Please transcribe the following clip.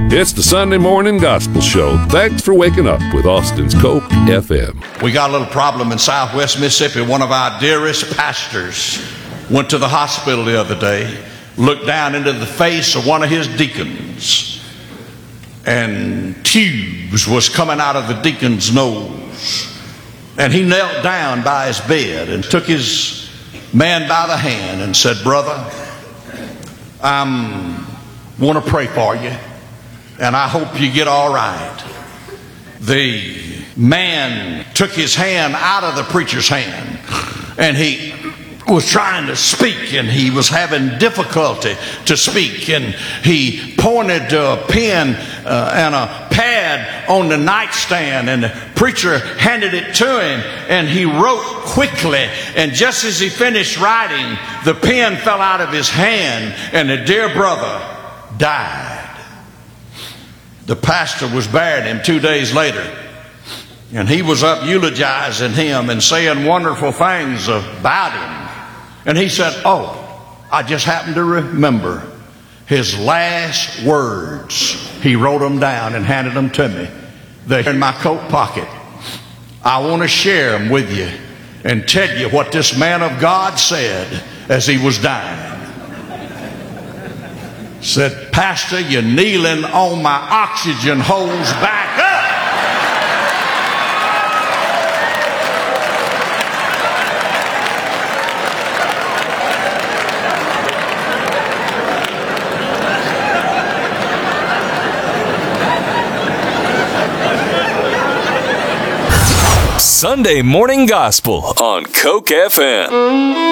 It's the Sunday Morning Gospel Show. Thanks for waking up with Austin's Coke FM. We got a little problem in Southwest Mississippi. One of our dearest pastors went to the hospital the other day, looked down into the face of one of his deacons, and tubes was coming out of the deacon's nose. And he knelt down by his bed and took his man by the hand and said, "Brother, I want to pray for you, and I hope you get all right." The man took his hand out of the preacher's hand, and he was trying to speak, and he was having difficulty to speak, and he pointed to a pen and a pad on the nightstand, and the preacher handed it to him, and he wrote quickly, and just as he finished writing, the pen fell out of his hand, and the dear brother died. The pastor was burying him 2 days later, and he was up eulogizing him and saying wonderful things about him. And he said, "Oh, I just happened to remember his last words." He wrote them down and handed them to me. They're in my coat pocket. I want to share them with you and tell you what this man of God said as he was dying. Said, "Pastor, you're kneeling on my oxygen hose back up." Sunday Morning Gospel on Coke FM.